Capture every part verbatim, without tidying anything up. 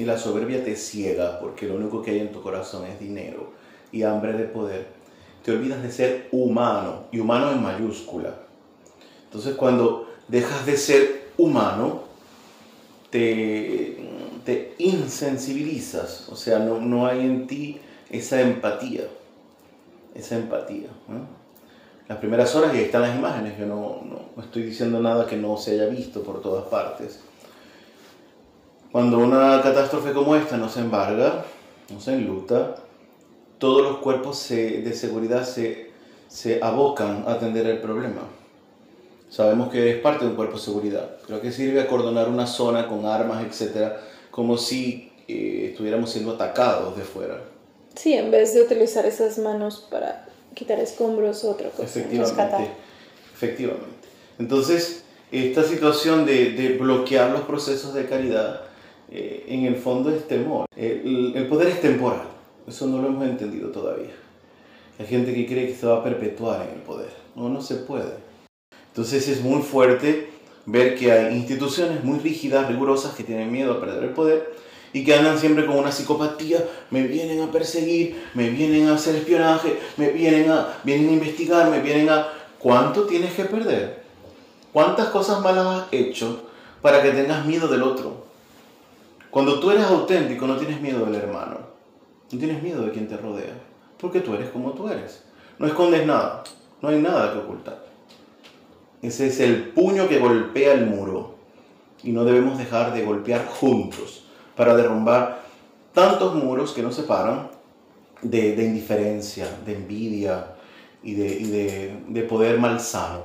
y la soberbia te ciega porque lo único que hay en tu corazón es dinero y hambre de poder, te olvidas de ser humano, y humano en mayúscula. Entonces cuando dejas de ser humano, te, te insensibilizas, o sea, no, no hay en ti esa empatía, esa empatía, ¿no? Las primeras horas, y ahí están las imágenes, yo no, no, no estoy diciendo nada que no se haya visto por todas partes. Cuando una catástrofe como esta no se embarga, no se enluta, todos los cuerpos se, de seguridad se, se abocan a atender el problema. Sabemos que eres parte de un cuerpo de seguridad. Creo que sirve acordonar una zona con armas, etcétera, como si eh, estuviéramos siendo atacados de fuera. Sí, en vez de utilizar esas manos para quitar escombros o otra cosa. Efectivamente, efectivamente. Entonces, esta situación de, de bloquear los procesos de caridad, eh, en el fondo es temor. El, el poder es temporal, eso no lo hemos entendido todavía. Hay gente que cree que se va a perpetuar en el poder. No, no se puede. Entonces es muy fuerte ver que hay instituciones muy rígidas, rigurosas, que tienen miedo a perder el poder y que andan siempre con una psicopatía. Me vienen a perseguir, me vienen a hacer espionaje, me vienen a, vienen a investigar, me vienen a... ¿Cuánto tienes que perder? ¿Cuántas cosas malas has hecho para que tengas miedo del otro? Cuando tú eres auténtico no tienes miedo del hermano, no tienes miedo de quien te rodea, porque tú eres como tú eres. No escondes nada, no hay nada que ocultar. Ese es el puño que golpea el muro y no debemos dejar de golpear juntos para derrumbar tantos muros que nos separan de, de indiferencia, de envidia y de, y de, de poder malsano.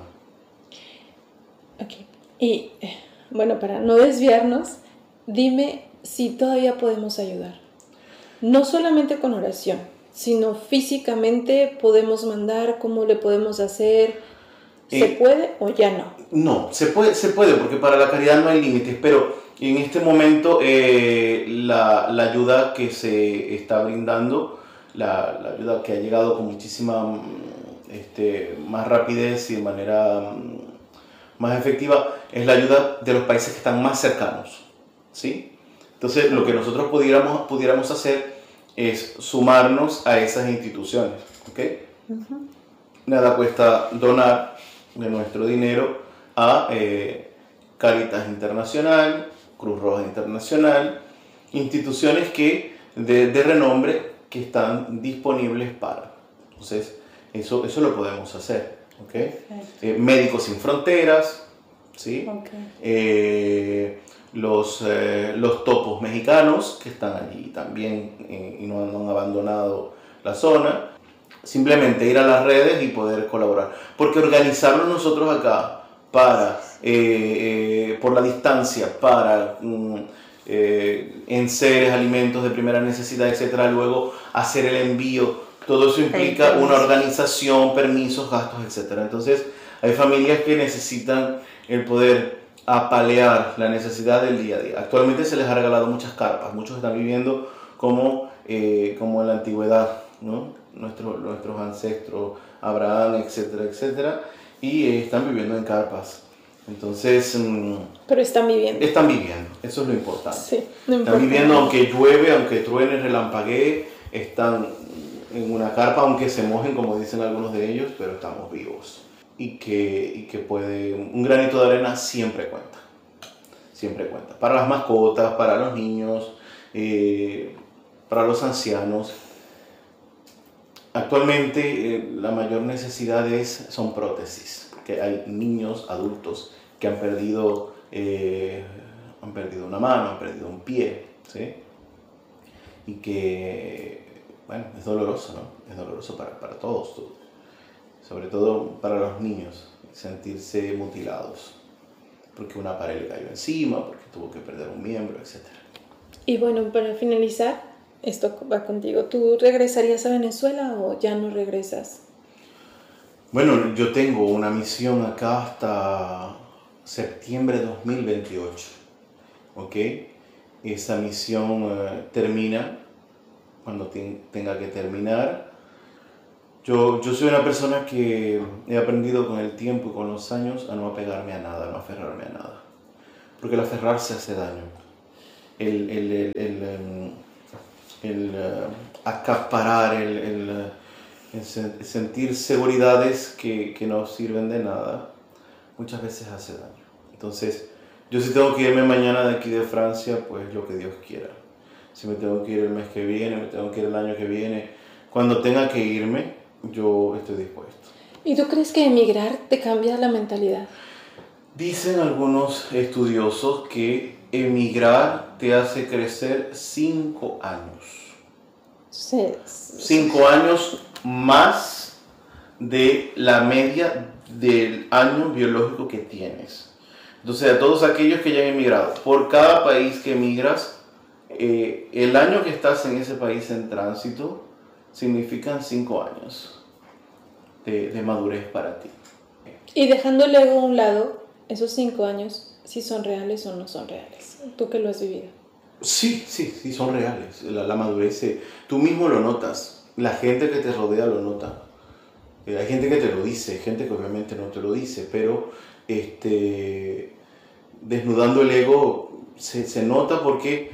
Ok, y bueno, para no desviarnos, dime si todavía podemos ayudar. No solamente con oración, sino físicamente podemos mandar, cómo le podemos hacer. ¿Se eh, puede o ya no? No, se puede, se puede, porque para la caridad no hay límites, pero en este momento eh, la, la ayuda que se está brindando, la, la ayuda que ha llegado con muchísima este, más rapidez y de manera más efectiva, es la ayuda de los países que están más cercanos, ¿sí? Entonces, lo que nosotros pudiéramos, pudiéramos hacer es sumarnos a esas instituciones, ¿ok? Uh-huh. Nada cuesta donar de nuestro dinero a eh, Cáritas Internacional, Cruz Roja Internacional, instituciones que, de, de renombre que están disponibles para. Entonces, eso, eso lo podemos hacer, ¿ok? Eh, Médicos Sin Fronteras, ¿sí? Okay. Eh, los, eh, los topos mexicanos que están allí también eh, y no, no han abandonado la zona. Simplemente ir a las redes y poder colaborar. Porque organizarnos nosotros acá para, eh, eh, por la distancia, para mm, eh, enseres, alimentos de primera necesidad, etcétera, luego hacer el envío, todo eso implica una organización, permisos, gastos, etcétera. Entonces, hay familias que necesitan el poder apalear la necesidad del día a día. Actualmente se les ha regalado muchas carpas, muchos están viviendo como, eh, como en la antigüedad, ¿no? Nuestro, nuestros ancestros, Abraham, etcétera, etcétera, y eh, están viviendo en carpas. Entonces... Mmm, Pero están viviendo. Están viviendo, eso es lo importante. Sí, no están viviendo aunque llueve, aunque truene, relampaguee, están en una carpa, aunque se mojen, como dicen algunos de ellos, pero estamos vivos. Y que, y que puede, un granito de arena siempre cuenta, siempre cuenta. Para las mascotas, para los niños, eh, para los ancianos. Actualmente eh, la mayor necesidad es, son prótesis, que hay niños, adultos que han perdido, eh, han perdido una mano, han perdido un pie, ¿sí? Y que, bueno, es doloroso, ¿no? Es doloroso para, para todos, sobre todo para los niños, sentirse mutilados, porque una pared le cayó encima, porque tuvo que perder un miembro, etcétera. Y bueno, para finalizar, esto va contigo. ¿Tú regresarías a Venezuela o ya no regresas? Bueno, yo tengo una misión acá hasta septiembre de dos mil veintiocho, ¿ok? Esa misión uh, termina cuando te, tenga que terminar. Yo, yo soy una persona que he aprendido con el tiempo y con los años a no apegarme a nada, a no aferrarme a nada. Porque el aferrarse hace daño. el, el, el, el, el, el uh, acaparar, el, el, el sentir seguridades que, que no sirven de nada, muchas veces hace daño. Entonces, yo si tengo que irme mañana de aquí de Francia, pues lo que Dios quiera. Si me tengo que ir el mes que viene, me tengo que ir el año que viene, cuando tenga que irme, yo estoy dispuesto. ¿Y tú crees que emigrar te cambia la mentalidad? Dicen algunos estudiosos que emigrar te hace crecer cinco años. Sí. Cinco años más de la media del año biológico que tienes. Entonces, a todos aquellos que ya han emigrado, por cada país que emigras, eh, el año que estás en ese país en tránsito significan cinco años de, de madurez para ti. Y dejando el ego a un lado, esos cinco años, si son reales o no son reales. Tú que lo has vivido. Sí, sí, sí, son reales. La, la madurez, eh, tú mismo lo notas. La gente que te rodea lo nota. Eh, hay gente que te lo dice, gente que obviamente no te lo dice, pero este, desnudando el ego se, se nota porque,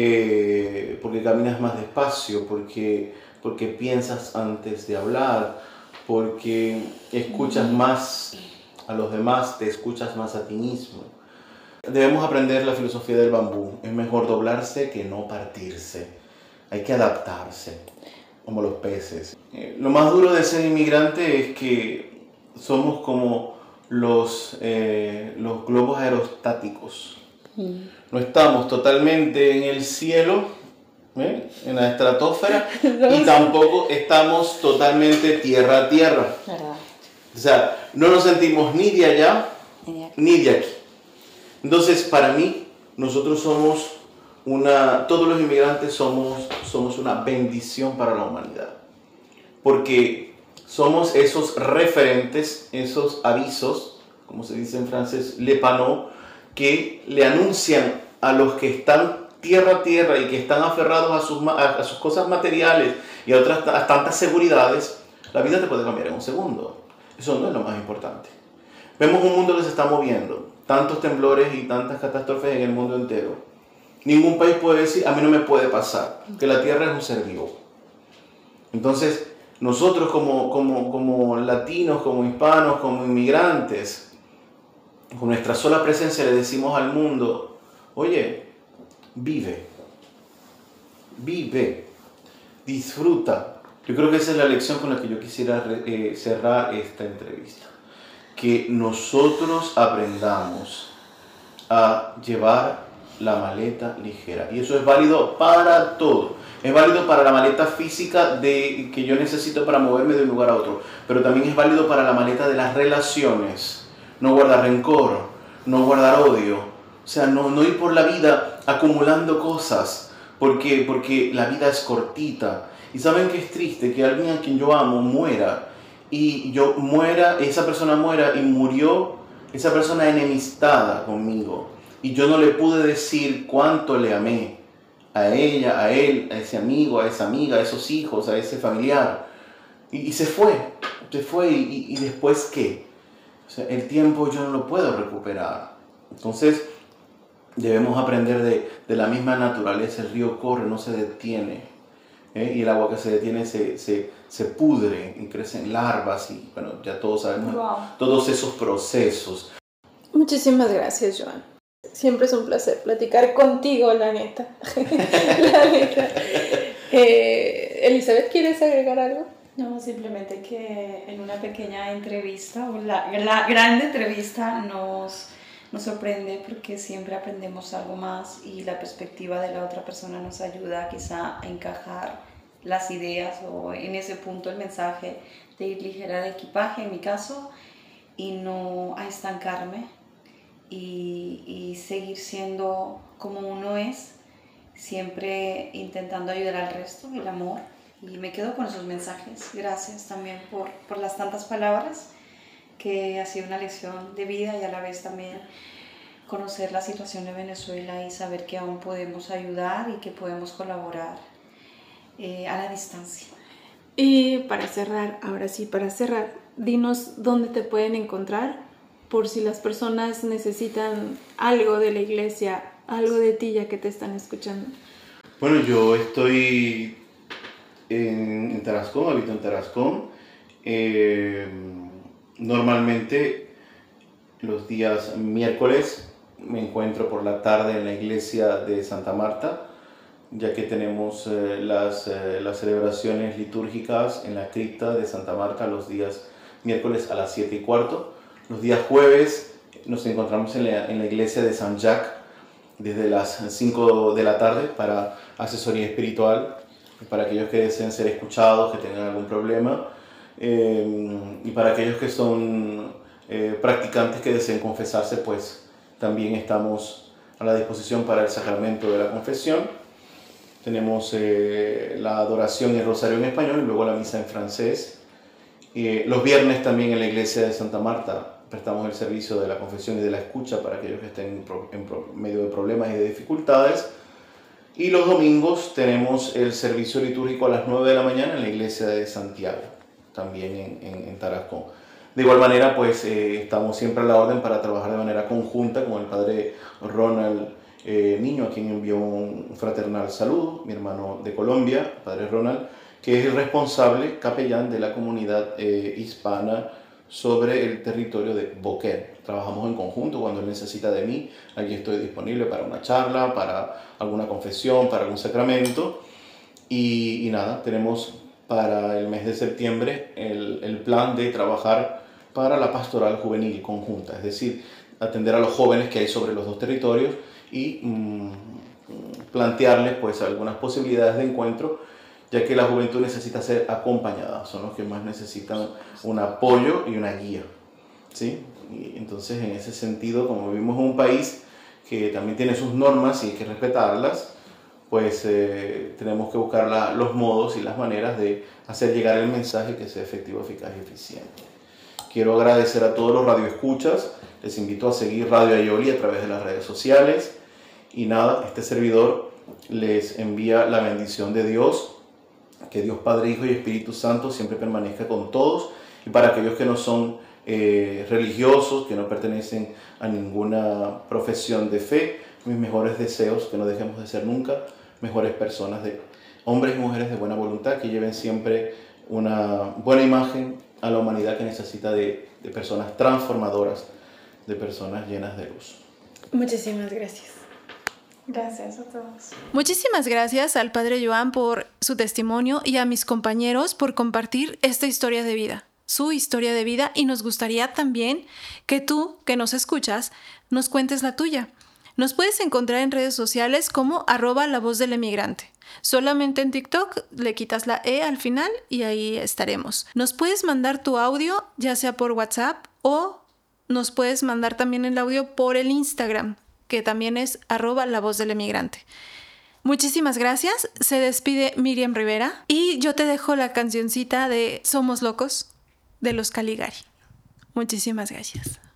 eh, porque caminas más despacio, porque, porque piensas antes de hablar, porque escuchas más a los demás, te escuchas más a ti mismo. Debemos aprender la filosofía del bambú. Es mejor doblarse que no partirse. Hay que adaptarse, como los peces. Eh, lo más duro de ser inmigrante es que somos como los, eh, los globos aerostáticos. Mm. No estamos totalmente en el cielo, ¿eh? En la estratosfera, y tampoco estamos totalmente tierra a tierra. ¿Verdad? O sea, no nos sentimos ni de allá ni de aquí. Entonces, para mí, nosotros somos una, todos los inmigrantes somos, somos una bendición para la humanidad. Porque somos esos referentes, esos avisos, como se dice en francés, le panneaux, que le anuncian a los que están tierra a tierra y que están aferrados a sus, a, a sus cosas materiales y a otras a tantas seguridades, la vida te puede cambiar en un segundo. Eso no es lo más importante. Vemos un mundo que se está moviendo, tantos temblores y tantas catástrofes en el mundo entero. Ningún país puede decir, a mí no me puede pasar, que la tierra es un ser vivo. Entonces, nosotros como, como, como latinos, como hispanos, como inmigrantes, con nuestra sola presencia le decimos al mundo, oye, vive, vive, disfruta. Yo creo que esa es la lección con la que yo quisiera eh, cerrar esta entrevista. Que nosotros aprendamos a llevar la maleta ligera. Y eso es válido para todo. Es válido para la maleta física de, que yo necesito para moverme de un lugar a otro. Pero también es válido para la maleta de las relaciones. No guardar rencor, no guardar odio. O sea, no, no ir por la vida acumulando cosas. Porque, porque la vida es cortita. Y saben que es triste que alguien a quien yo amo muera. Y yo muera, esa persona muera y murió esa persona enemistada conmigo. Y yo no le pude decir cuánto le amé a ella, a él, a ese amigo, a esa amiga, a esos hijos, a ese familiar. Y, y se fue, se fue y, y después ¿qué? O sea, el tiempo yo no lo puedo recuperar. Entonces debemos aprender de, de la misma naturaleza. El río corre, no se detiene. ¿Eh? Y el agua que se detiene se, se, se pudre y crecen larvas y bueno, ya todos sabemos wow. todos esos procesos. Muchísimas gracias, Joan. Siempre es un placer platicar contigo, la neta. la neta. Eh, Elizabeth, ¿quieres agregar algo? No, simplemente que en una pequeña entrevista, o la, la grande entrevista nos... Nos sorprende porque siempre aprendemos algo más y la perspectiva de la otra persona nos ayuda quizá a encajar las ideas o en ese punto el mensaje de ir ligera de equipaje en mi caso y no a estancarme y, y seguir siendo como uno es, siempre intentando ayudar al resto, el amor. Y me quedo con esos mensajes. Gracias también por, por las tantas palabras, que ha sido una lección de vida y a la vez también conocer la situación de Venezuela y saber que aún podemos ayudar y que podemos colaborar eh, a la distancia. Y para cerrar, ahora sí, para cerrar, dinos dónde te pueden encontrar por si las personas necesitan algo de la iglesia algo de ti ya que te están escuchando. Bueno, yo estoy en, en Tarascón, habito en Tarascón. Eh, normalmente los días miércoles me encuentro por la tarde en la iglesia de Santa Marta, ya que tenemos eh, las, eh, las celebraciones litúrgicas en la cripta de Santa Marta los días miércoles a las siete y cuarto. Los días jueves nos encontramos en la, en la iglesia de San Jacques desde las cinco de la tarde para asesoría espiritual, para aquellos que deseen ser escuchados, que tengan algún problema, eh, y para aquellos que son eh, practicantes que deseen confesarse, pues también estamos a la disposición para el sacramento de la confesión. Tenemos eh, la adoración y el rosario en español y luego la misa en francés. Eh, los viernes también en la iglesia de Santa Marta prestamos el servicio de la confesión y de la escucha para aquellos que estén en, pro, en pro, medio de problemas y de dificultades. Y los domingos tenemos el servicio litúrgico a las nueve de la mañana en la iglesia de Santiago, también en, en, en Tarascón. De igual manera, pues eh, estamos siempre a la orden para trabajar de manera conjunta con el padre Ronald eh, Niño, a quien envió un fraternal saludo, mi hermano de Colombia, padre Ronald, que es el responsable capellán de la comunidad eh, hispana sobre el territorio de Boquer. Trabajamos en conjunto. Cuando él necesita de mí, aquí estoy disponible para una charla, para alguna confesión, para algún sacramento. Y, y nada, tenemos para el mes de septiembre el, el plan de trabajar para la pastoral juvenil conjunta, es decir, atender a los jóvenes que hay sobre los dos territorios y mmm, plantearles pues algunas posibilidades de encuentro, ya que la juventud necesita ser acompañada, son los que más necesitan un apoyo y una guía, ¿sí? Y entonces, en ese sentido, como vivimos en un país que también tiene sus normas y hay que respetarlas, pues eh, tenemos que buscar la, los modos y las maneras de hacer llegar el mensaje que sea efectivo, eficaz y eficiente. Quiero agradecer a todos los radioescuchas, les invito a seguir Radio Ayoli a través de las redes sociales, y nada, este servidor les envía la bendición de Dios, que Dios Padre, Hijo y Espíritu Santo siempre permanezca con todos, y para aquellos que no son eh, religiosos, que no pertenecen a ninguna profesión de fe, mis mejores deseos, que no dejemos de ser nunca mejores personas, de hombres y mujeres de buena voluntad, que lleven siempre una buena imagen a la humanidad que necesita de, de personas transformadoras, de personas llenas de luz. Muchísimas gracias. Gracias a todos. Muchísimas gracias al Padre Joan por su testimonio y a mis compañeros por compartir esta historia de vida, su historia de vida, y nos gustaría también que tú, que nos escuchas, nos cuentes la tuya. Nos puedes encontrar en redes sociales como arroba la voz del emigrante. Solamente en TikTok le quitas la E al final y ahí estaremos. Nos puedes mandar tu audio, ya sea por WhatsApp, o nos puedes mandar también el audio por el Instagram, que también es arroba la voz del emigrante. Muchísimas gracias. Se despide Miriam Rivera y yo te dejo la cancioncita de Somos Locos de los Caligari. Muchísimas gracias.